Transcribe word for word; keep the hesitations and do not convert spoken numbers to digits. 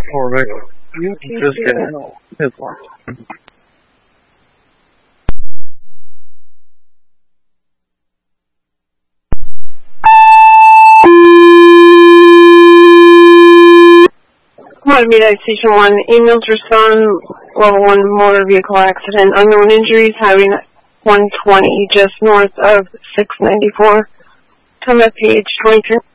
Or regular. Just kidding. It's one. Miami-Dade Station one, email to respond, level one motor vehicle accident, unknown injuries, Highway one twenty, just north of six ninety-four. Come at page twenty-three.